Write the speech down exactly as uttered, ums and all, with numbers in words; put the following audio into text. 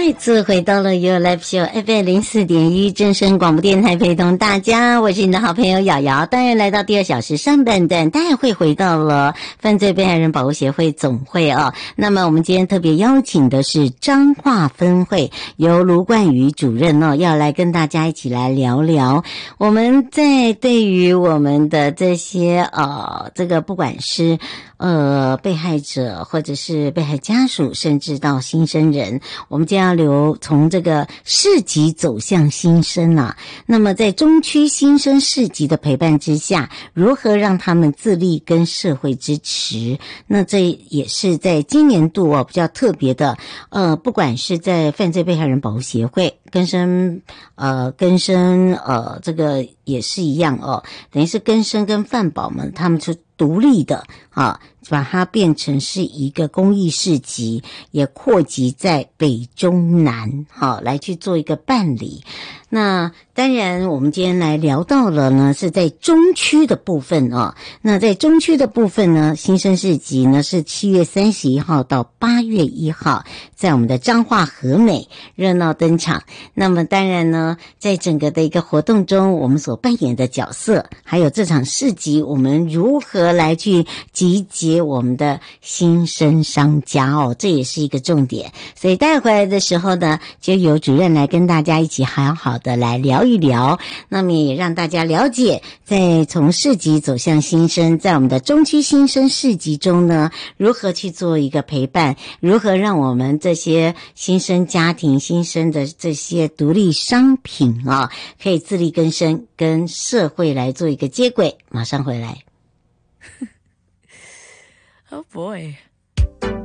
再次回到了 Your Life Show F M 零四点一正声广播电台，陪同大家，我是你的好朋友瑶瑶。当然来到第二小时上半段，当然会回到了犯罪被害人保护协会总会啊。那么我们今天特别邀请的是彰化分会，由卢冠宇主任哦，要来跟大家一起来聊聊。我们在对于我们的这些呃，这个不管是呃被害者或者是被害家属，甚至到新生人，我们将要留从这个市级走向新生啊。那么在中区新生市级的陪伴之下，如何让他们自立跟社会支持？那这也是在今年度哦比较特别的，呃，不管是在犯罪被害人保护协会、更生呃更生呃这个也是一样哦，等于是更生跟犯保们他们是独立的啊，把它变成是一个公益市集，也扩及在北中南，好来去做一个办理。那当然我们今天来聊到了呢是在中区的部分哦。那在中区的部分呢，新生市集呢是七月三十一号到八月一号，在我们的彰化和美热闹登场。那么当然呢，在整个的一个活动中，我们所扮演的角色，还有这场市集我们如何来去集结我们的新生商家哦，这也是一个重点。所以带回来的时候呢，就由主任来跟大家一起好好的来聊一聊，那么也让大家了解，在从市集走向新生，在我们的中区新生市集中呢，如何去做一个陪伴，如何让我们这些新生家庭、新生的这些独立商品啊，可以自力更生，跟社会来做一个接轨。马上回来。 Oh boy.